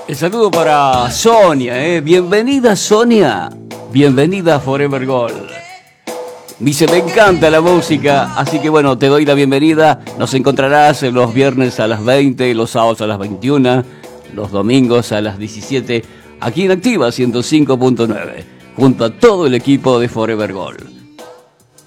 El saludo para Sonia, bienvenida Sonia, bienvenida a Forever Gold. Dice, me encanta la música, así que bueno, te doy la bienvenida. Nos encontrarás los viernes a las 20, los sábados a las 21, los domingos a las 17, aquí en Activa 105.9, junto a todo el equipo de Forever Gold.